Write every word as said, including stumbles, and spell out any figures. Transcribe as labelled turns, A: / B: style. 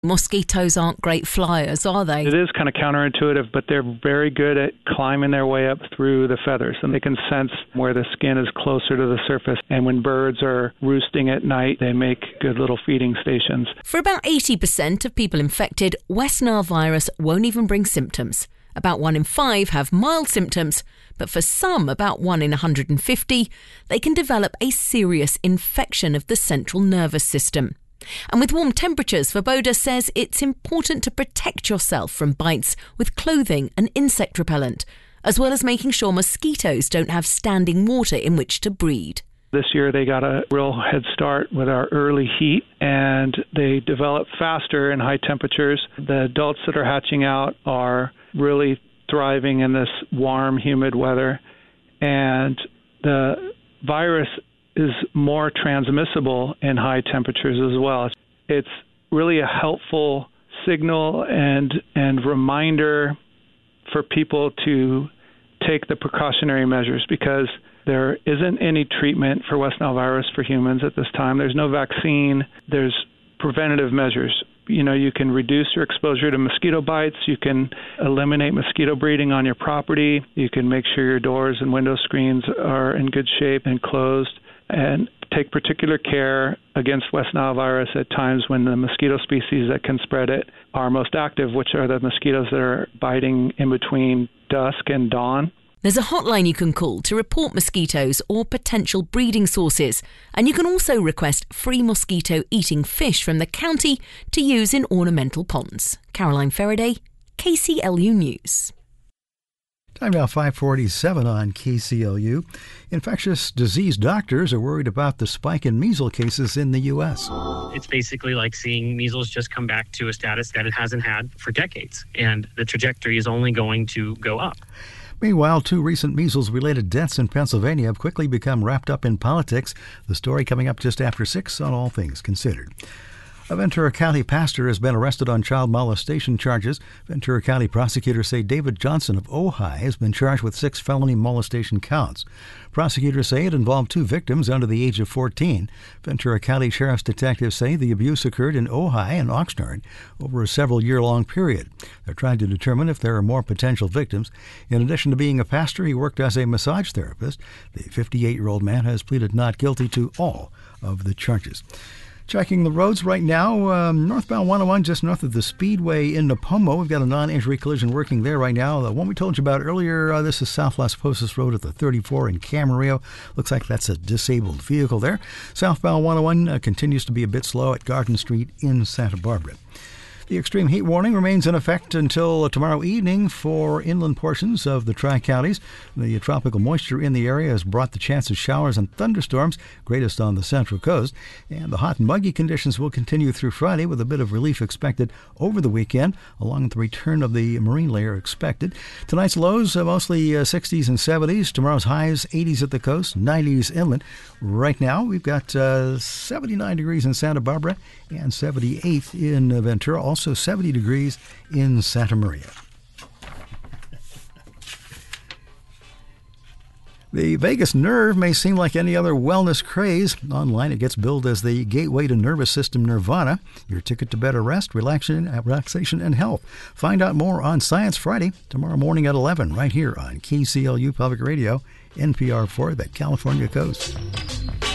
A: Mosquitoes aren't great flyers, are they?
B: It is kind of counterintuitive, but they're very good at climbing their way up through the feathers, and they can sense where the skin is closer to the surface. And when birds are roosting at night, they make good little feeding stations.
A: For about eighty percent of people infected, West Nile virus won't even bring symptoms. About one in five have mild symptoms, but for some, about one in one hundred fifty, they can develop a serious infection of the central nervous system. And with warm temperatures, Svoboda says it's important to protect yourself from bites with clothing and insect repellent, as well as making sure mosquitoes don't have standing water in which to breed.
B: This year they got a real head start with our early heat, and they develop faster in high temperatures. The adults that are hatching out are really thriving in this warm, humid weather, and the virus is more transmissible in high temperatures as well. It's really a helpful signal and and reminder for people to take the precautionary measures, because there isn't any treatment for West Nile virus for humans at this time. There's no vaccine. There's preventative measures. You know, you can reduce your exposure to mosquito bites. You can eliminate mosquito breeding on your property. You can make sure your doors and window screens are in good shape and closed, and take particular care against West Nile virus at times when the mosquito species that can spread it are most active, which are the mosquitoes that are biting in between dusk and dawn.
A: There's a hotline you can call to report mosquitoes or potential breeding sources, and you can also request free mosquito-eating fish from the county to use in ornamental ponds. Caroline Faraday, K C L U News.
C: Time now five forty-seven on K C L U. Infectious disease doctors are worried about the spike in measles cases in the U S.
D: It's basically like seeing measles just come back to a status that it hasn't had for decades, and the trajectory is only going to go up.
C: Meanwhile, two recent measles-related deaths in Pennsylvania have quickly become wrapped up in politics. The story coming up just after six on All Things Considered. A Ventura County pastor has been arrested on child molestation charges. Ventura County prosecutors say David Johnson of Ojai has been charged with six felony molestation counts. Prosecutors say it involved two victims under the age of fourteen. Ventura County Sheriff's detectives say the abuse occurred in Ojai and Oxnard over a several-year-long period. They're trying to determine if there are more potential victims. In addition to being a pastor, he worked as a massage therapist. The fifty-eight-year-old man has pleaded not guilty to all of the charges. Checking the roads right now, um, northbound one oh one just north of the Speedway in Nipomo. We've got a non-injury collision working there right now. The one we told you about earlier, uh, this is South Las Posas Road at the thirty-four in Camarillo. Looks like that's a disabled vehicle there. Southbound one oh one uh, continues to be a bit slow at Garden Street in Santa Barbara. The extreme heat warning remains in effect until tomorrow evening for inland portions of the Tri-Counties. The tropical moisture in the area has brought the chance of showers and thunderstorms, greatest on the Central Coast. And the hot and muggy conditions will continue through Friday, with a bit of relief expected over the weekend, along with the return of the marine layer expected. Tonight's lows are mostly uh, sixties and seventies. Tomorrow's highs, eighties at the coast, nineties inland. Right now, we've got uh, seventy-nine degrees in Santa Barbara and seventy-eight in uh, Ventura. Also seventy degrees in Santa Maria. The Vagus nerve may seem like any other wellness craze. Online, it gets billed as the gateway to nervous system nirvana, your ticket to better rest, relaxation, relaxation and health. Find out more on Science Friday, tomorrow morning at eleven, right here on K C L U Public Radio, N P R for the California Coast.